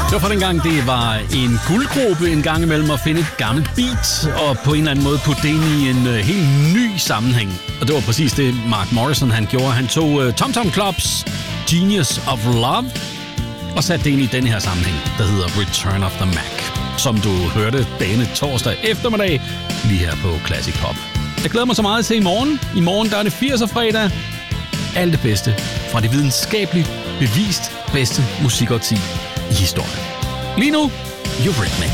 Det var for dengang, det var en guldgruppe en gang imellem at finde et gammelt beat og på en eller anden måde putte det ind i en helt ny sammenhæng. Og det var præcis det, Mark Morrison han gjorde. Han tog Tom Tom Clubs Genius of Love og satte det ind i den her sammenhæng, der hedder Return of the Mac, som du hørte denne torsdag eftermiddag lige her på Classic Pop. Jeg glæder mig så meget til i morgen. I morgen der er det 80'er fredag. Alt det bedste fra det videnskabeligt bevist bedste musikårti i historien. Lige nu, Eurythmics.